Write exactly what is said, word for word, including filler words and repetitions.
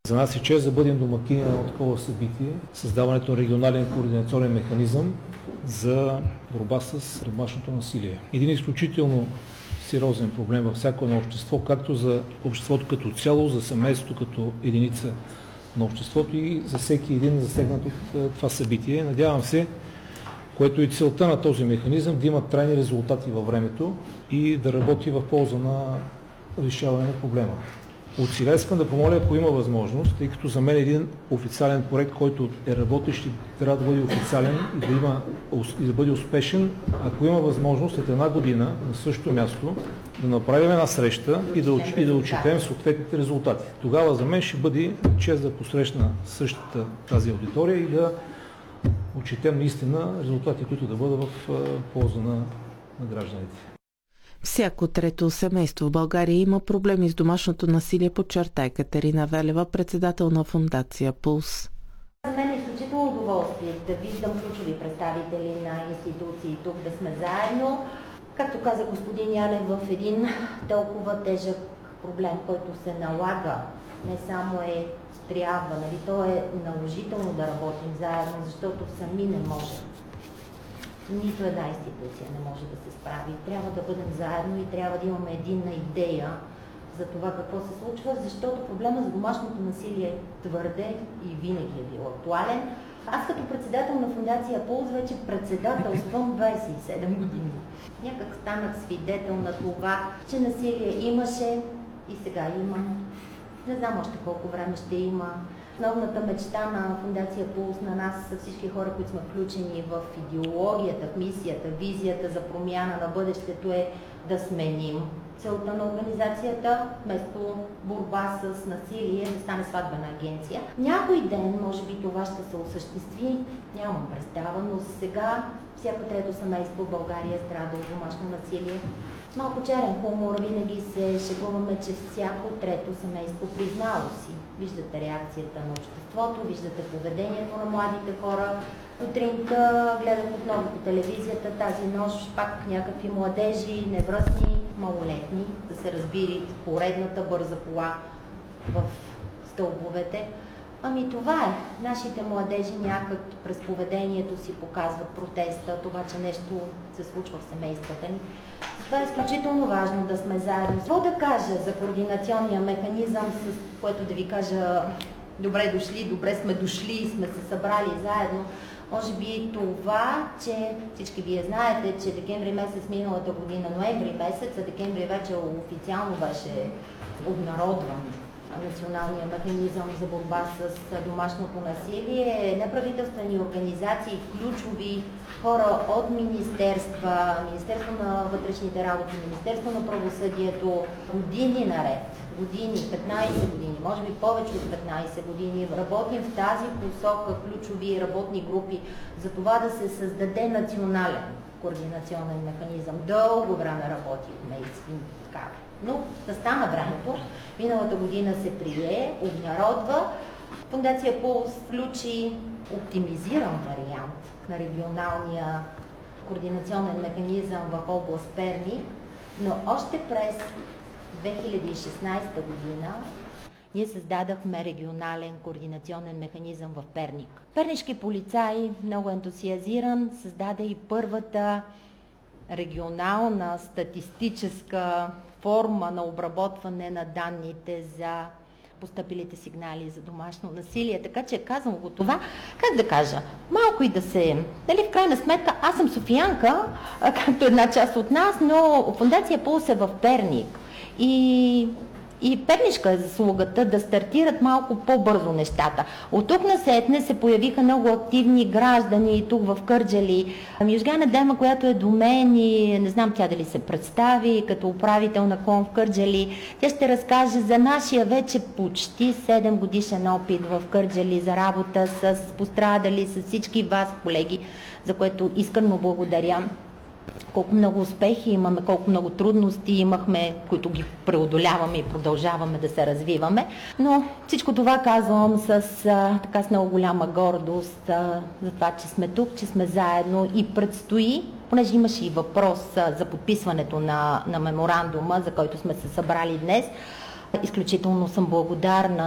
За нас е чест да бъдем домакини на такова събитие, създаването на регионален координационен механизъм за борба с домашното насилие. Един изключително сериозен проблем във всяко едно общество, както за обществото като цяло, за семейството като единица на обществото и за всеки един засегнат от това събитие. Надявам се, което и целта на този механизъм, да има трайни резултати във времето и да работи в полза на решаване на проблема. От сега искам да помоля, ако има възможност, тъй като за мен един официален проект, който е работещ, трябва да бъде официален и да, има, и да бъде успешен, ако има възможност след една година на същото място да направим една среща и да, и да отчетем съответните резултати. Тогава за мен ще бъде чест да посрещна същата тази аудитория и да отчетем наистина резултати, които да бъдат в полза на, на гражданите. Всяко трето семейство в България има проблеми с домашното насилие, подчерта Екатерина Велева, председател на фондация Пулс. За мен е изключително удоволствие да виждам ключови представители на институции тук, да сме заедно. Както каза господин Янев, в един толкова тежък проблем, който се налага, не само е трябва, нали, то е наложително да работим заедно, защото сами не можем. Нито една институция не може да се справи. Трябва да бъдем заедно и трябва да имаме единна идея за това какво се случва, защото проблема за домашното насилие е твърде и винаги е бил актуален. Аз като председател на фондация Пулс вече председателствам двадесет и седем години. Някак станах свидетел на това, че насилие имаше и сега има. Не знам още колко време ще има. Основната мечта на фондация Пулс, на нас са всички хора, които сме включени в идеологията, в мисията, визията за промяна на бъдещето е да сменим целта на организацията, вместо борба с насилие, да стане сватбена агенция. Някой ден, може би това ще се осъществи, нямам представа, но сега всяко трето семейство в България страда от домашно насилие. Малко черен хумор, винаги се шегуваме, че всяко трето семейство признало си. Виждате реакцията на обществото, виждате поведението на младите хора. Утринта гледах отново по телевизията, тази нощ пак някакви младежи, невръстни, малолетни, да се разбири поредната бърза кола в стълбовете. Ами това е. Нашите младежи някак през поведението си показват протеста, това, че нещо се случва в семействата ни. Това е изключително важно да сме заедно. Какво да кажа за координационния механизъм, с което да ви кажа добре дошли, добре сме дошли, сме се събрали заедно. Може би това, че всички вие знаете, че декември месец миналата година, ноември месец, а декември вече официално беше обнародван националния механизъм за борба с домашното насилие, неправителствени организации, ключови хора от министерства, Министерство на вътрешните работи, Министерство на правосъдието, години наред, години, петнадесет години, може би повече от петнадесет години, работим в тази посока, ключови работни групи, за това да се създаде национален координационен механизъм. Дълго време работихме и така. Но да стана времето, миналата година се прие, обнародва. Фондация Пулс включи оптимизиран вариант на регионалния координационен механизъм в област Перник, но още през две хиляди и шестнадесета година ние създадахме регионален координационен механизъм в Перник. Пернишки полицай, много ентусиазиран, създаде и първата регионална статистическа форма на обработване на данните за постъпилите сигнали за домашно насилие. Така че казвам го това, как да кажа, малко и да се... Нали, в крайна сметка, аз съм софиянка, както една част от нас, но фондация Пулс е в Перник. И... И пернишка е заслугата да стартират малко по-бързо нещата. От тук насетне се появиха много активни граждани тук в Кърджали. Южгана Дема, която е до мен и не знам тя дали се представи като управител на клон в Кърджали, тя ще разкаже за нашия вече почти седем годишен опит в Кърджали за работа с пострадали, с всички вас, колеги, за което искрено благодаря. Колко много успехи имаме, колко много трудности имахме, които ги преодоляваме и продължаваме да се развиваме. Но всичко това казвам с, а, така, с много голяма гордост а, за това, че сме тук, че сме заедно и предстои, понеже имаше и въпрос а, за подписването на, на меморандума, за който сме се събрали днес. Изключително съм благодарна